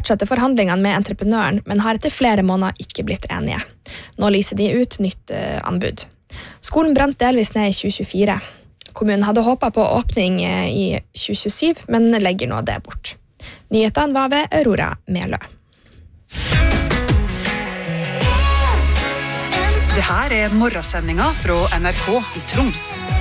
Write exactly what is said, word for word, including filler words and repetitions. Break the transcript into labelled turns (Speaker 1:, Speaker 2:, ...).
Speaker 1: fortsetter forhandlingene med entreprenøren, men har etter flere måneder ikke blitt enige. Nå lyser de ut nytt uh, anbud. Skolen brant delvis ned i tjue tjuefire. Kommunen hadde håpet på åpning i tjue tjuesyv, men legger nå det bort. Nyhetene var ved Aurora Melø.
Speaker 2: Det her er morgensendinga fra N R K i Troms.